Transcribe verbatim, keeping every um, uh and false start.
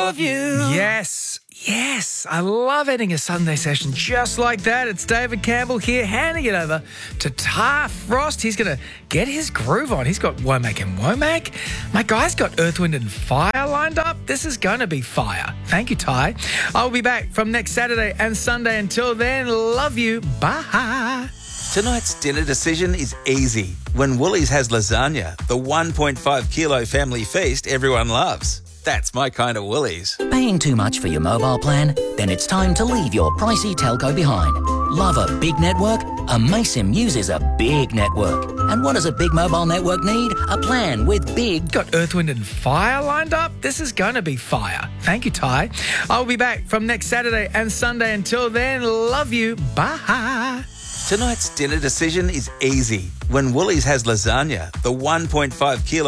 love you. Yes, yes. I love ending a Sunday session just like that. It's David Campbell here, handing it over to Ty Frost. He's going to get his groove on. He's got Womack and Womack. My guy's got Earth, Wind and Fire lined up. This is going to be fire. Thank you, Ty. I'll be back from next Saturday and Sunday. Until then, love you. Bye. Tonight's dinner decision is easy. When Woolies has lasagna, the one point five kilo family feast everyone loves. That's my kind of Woolies. Paying too much for your mobile plan? Then it's time to leave your pricey telco behind. Love a big network? Amaysim uses a big network. And what does a big mobile network need? A plan with big... Got Earth, Wind and Fire lined up? This is going to be fire. Thank you, Ty. I'll be back from next Saturday and Sunday. Until then, love you. Bye. Tonight's dinner decision is easy. When Woolies has lasagna, the one point five kilo